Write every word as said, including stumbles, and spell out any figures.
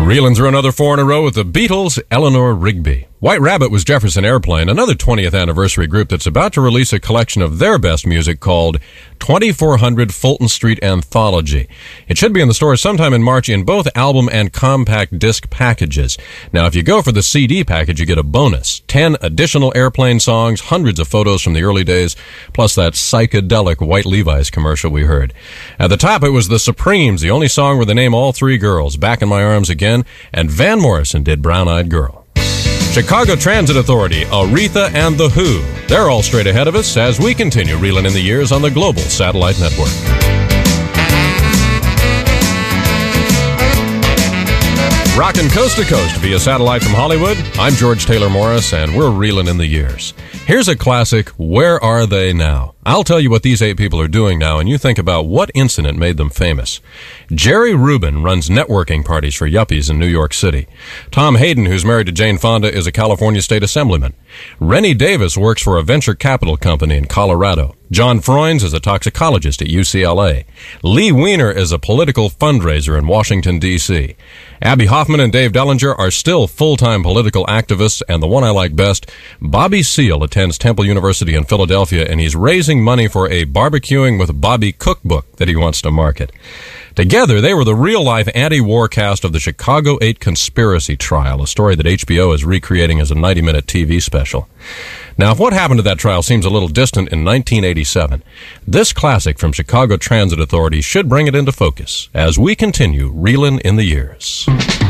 Reeling through another four in a row with the Beatles, Eleanor Rigby. White Rabbit was Jefferson Airplane, another twentieth anniversary group that's about to release a collection of their best music called twenty-four hundred Fulton Street Anthology. It should be in the stores sometime in March in both album and compact disc packages. Now, if you go for the C D package, you get a bonus. ten additional Airplane songs, hundreds of photos from the early days, plus that psychedelic White Levi's commercial we heard. At the top, it was The Supremes, the only song where they name all three girls, Back in My Arms Again, and Van Morrison did Brown Eyed Girl. Chicago Transit Authority, Aretha, and The Who. They're all straight ahead of us as we continue reeling in the years on the Global Satellite Network. Rockin' coast to coast via satellite from Hollywood, I'm George Taylor Morris, and we're reeling in the years. Here's a classic, Where Are They Now? I'll tell you what these eight people are doing now, and you think about what incident made them famous. Jerry Rubin runs networking parties for yuppies in New York City. Tom Hayden, who's married to Jane Fonda, is a California state assemblyman. Rennie Davis works for a venture capital company in Colorado. John Freunds is a toxicologist at U C L A. Lee Weiner is a political fundraiser in Washington, D C Abby Hoffman and Dave Dellinger are still full-time political activists, and the one I like best, Bobby Seale attends Temple University in Philadelphia, and he's raising money for a barbecuing with Bobby cookbook that he wants to market. Together, they were the real-life anti-war cast of the Chicago eight Conspiracy Trial, a story that H B O is recreating as a ninety-minute T V special. Now, if what happened to that trial seems a little distant in nineteen eighty-seven, this classic from Chicago Transit Authority should bring it into focus as we continue reeling in the years.